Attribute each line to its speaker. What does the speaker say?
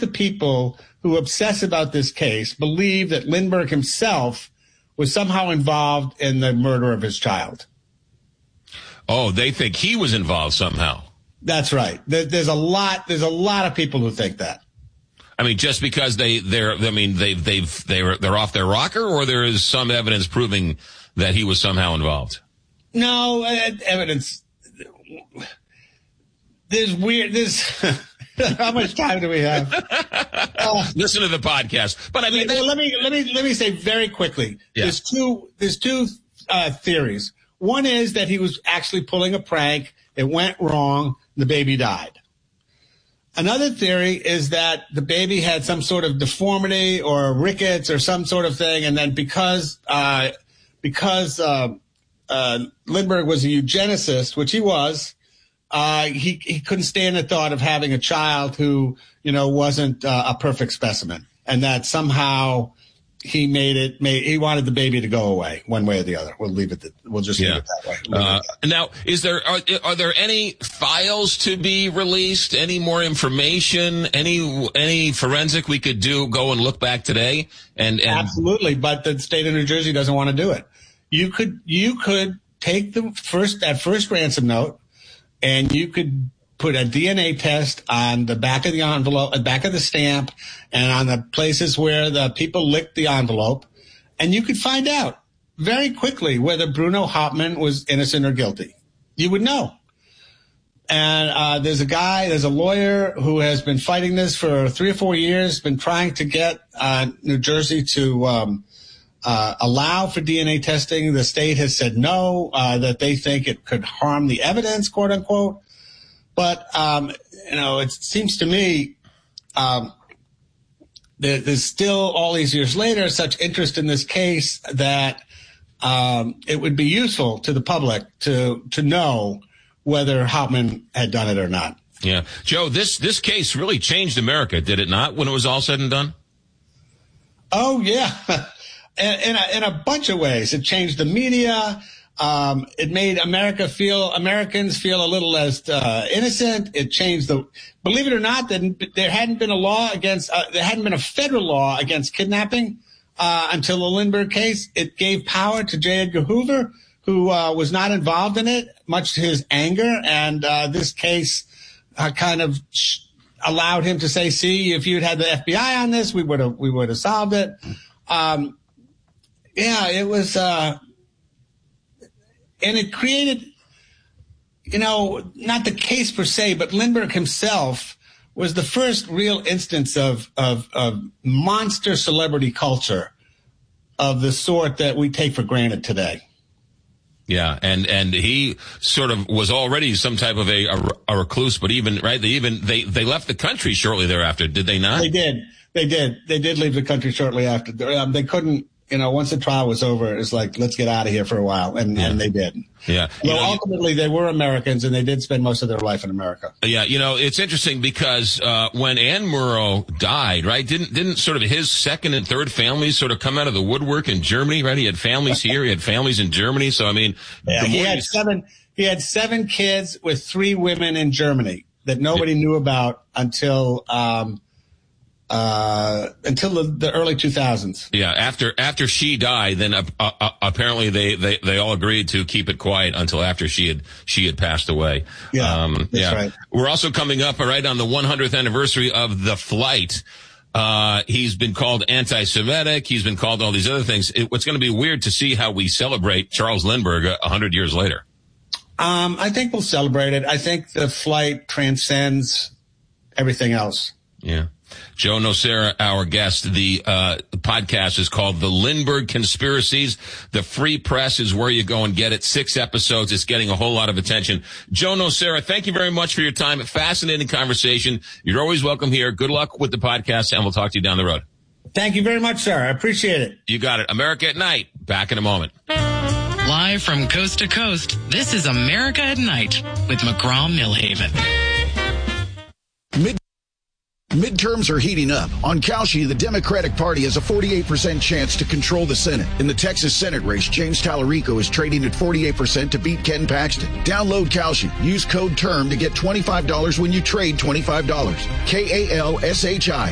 Speaker 1: the people who obsess about this case believe that Lindbergh himself was somehow involved in the murder of his child.
Speaker 2: Oh, they think he was involved somehow.
Speaker 1: That's right. There's a lot of people who think that.
Speaker 2: I mean, just because they're off their rocker, or there is some evidence proving that he was somehow involved?
Speaker 1: No, evidence. There's how much time do we have?
Speaker 2: Listen to the podcast. But I mean,
Speaker 1: let me say very quickly. Yeah. There's two theories. One is that he was actually pulling a prank. It went wrong. The baby died. Another theory is that the baby had some sort of deformity or rickets or some sort of thing, and then because Lindbergh was a eugenicist, which he was, he couldn't stand the thought of having a child who, wasn't a perfect specimen, and that somehow he he wanted the baby to go away one way or the other. We'll just leave it that way.
Speaker 2: Now, are there any files to be released? Any more information? Any forensic we could go and look back today? And
Speaker 1: absolutely, but the state of New Jersey doesn't want to do it. You could take that first ransom note, and you could put a DNA test on the back of the envelope, back of the stamp, and on the places where the people licked the envelope, and you could find out very quickly whether Bruno Hauptmann was innocent or guilty. You would know. And there's a lawyer who has been fighting this for 3 or 4 years, been trying to get New Jersey to allow for DNA testing. The state has said no, that they think it could harm the evidence, quote unquote. But, it seems to me there's still, all these years later, such interest in this case that it would be useful to the public to know whether Hauptmann had done it or not.
Speaker 2: Yeah. Joe, this case really changed America, did it not, when it was all said and done?
Speaker 1: Oh, yeah. In a bunch of ways. It changed the media. It made Americans feel a little less innocent. It changed believe it or not, there hadn't been a federal law against kidnapping until the Lindbergh case. It gave power to J. Edgar Hoover, who was not involved in it, much to his anger. And this case kind of allowed him to say, "See, if you'd had the FBI on this, we would have solved it." It was. And it created, not the case per se, but Lindbergh himself was the first real instance of monster celebrity culture of the sort that we take for granted today.
Speaker 2: Yeah, and he sort of was already some type of a recluse, but they left the country shortly thereafter, did they not?
Speaker 1: They did leave the country shortly after. They couldn't. Once the trial was over, it's like, let's get out of here for a while. And they did.
Speaker 2: Yeah.
Speaker 1: Ultimately, they were Americans, and they did spend most of their life in America.
Speaker 2: Yeah. It's interesting because when Ann Murrow died, right, didn't sort of his second and third families sort of come out of the woodwork in Germany, right? He had families here. He had families in Germany. So, I mean.
Speaker 1: Yeah, he had 7 kids with 3 women in Germany that nobody knew about until the early 2000s.
Speaker 2: Yeah, after she died, then apparently they all agreed to keep it quiet until after she had passed away.
Speaker 1: Yeah, that's right.
Speaker 2: We're also coming up right on the 100th anniversary of The Flight. He's been called anti-Semitic. He's been called all these other things. It's going to be weird to see how we celebrate Charles Lindbergh 100 years later.
Speaker 1: I think we'll celebrate it. I think The Flight transcends everything else.
Speaker 2: Yeah. Joe Nocera, our guest. The podcast is called The Lindbergh Conspiracies. The Free Press is where you go and get it. 6 episodes. It's getting a whole lot of attention. Joe Nocera, thank you very much for your time. Fascinating conversation. You're always welcome here. Good luck with the podcast, and we'll talk to you down the road.
Speaker 1: Thank you very much, sir. I appreciate it.
Speaker 2: You got it. America at Night. Back in a moment.
Speaker 3: Live from coast to coast, this is America at Night with McGraw-Millhaven.
Speaker 4: Midterms are heating up. On Kalshi, the Democratic Party has a 48% chance to control the Senate. In the Texas Senate race, James Tallarico is trading at 48% to beat Ken Paxton. Download Kalshi. Use code TERM to get $25 when you trade $25. KALSHI.